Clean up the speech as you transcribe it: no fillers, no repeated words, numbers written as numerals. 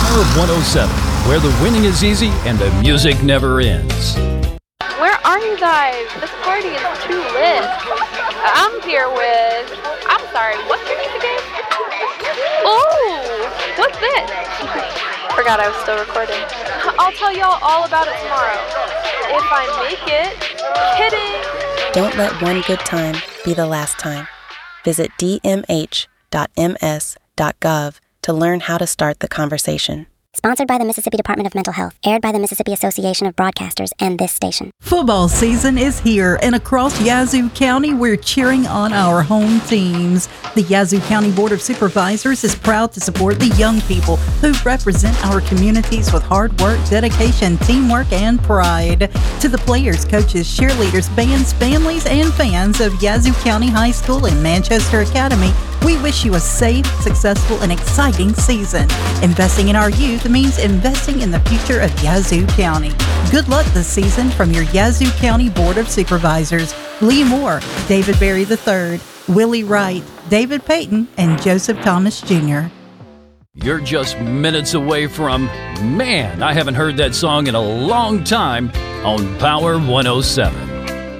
Power of 107, where the winning is easy and the music never ends. Where are you guys? This party is too lit. I'm here with... I'm sorry, what's your name again? Oh, what's this? Forgot I was still recording. I'll tell y'all all about it tomorrow. If I make it. Kidding. Don't let one good time be the last time. Visit dmh.ms.gov to learn how to start the conversation. Sponsored by the Mississippi Department of Mental Health. Aired by the Mississippi Association of Broadcasters and this station. Football season is here, and across Yazoo County, we're cheering on our home teams. The Yazoo County Board of Supervisors is proud to support the young people who represent our communities with hard work, dedication, teamwork, and pride. To the players, coaches, cheerleaders, bands, families, and fans of Yazoo County High School and Manchester Academy, we wish you a safe, successful, and exciting season. Investing in our youth means investing in the future of Yazoo County. Good luck this season from your Yazoo County Board of Supervisors. Lee Moore, David Berry III, Willie Wright, David Payton, and Joseph Thomas Jr. You're just minutes away from, man, I haven't heard that song in a long time, on Power 107.